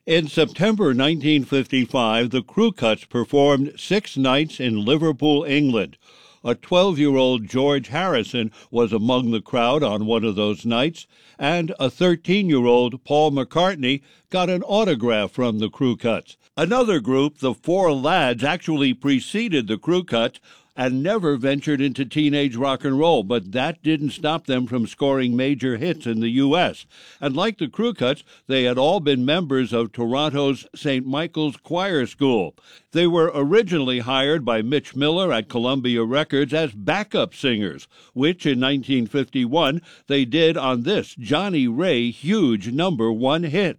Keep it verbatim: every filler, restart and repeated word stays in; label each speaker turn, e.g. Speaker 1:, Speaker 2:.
Speaker 1: In September nineteen fifty-five, the Crew Cuts performed six nights in Liverpool, England. A twelve-year-old George Harrison was among the crowd on one of those nights, and a thirteen-year-old Paul McCartney got an autograph from the Crew Cuts. Another group, the Four Lads, actually preceded the Crew Cuts and never ventured into teenage rock and roll, but that didn't stop them from scoring major hits in the U S. And like the Crew Cuts, they had all been members of Toronto's Saint Michael's Choir School. They were originally hired by Mitch Miller at Columbia Records as backup singers, which in nineteen fifty-one they did on this Johnny Ray huge number one hit.